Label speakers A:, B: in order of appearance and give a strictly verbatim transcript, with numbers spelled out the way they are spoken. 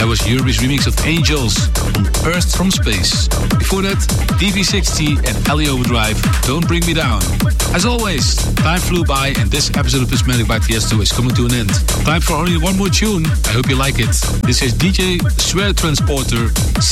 A: That was Eurobe's remix of Angels on Earth from Space. Before that, D V sixty and Ellie Overdrive, Don't Bring Me Down. As always, time flew by and this episode of Prismatic by Tiesto is coming to an end. Time for only one more tune. I hope you like it. This is D J Swear Transporter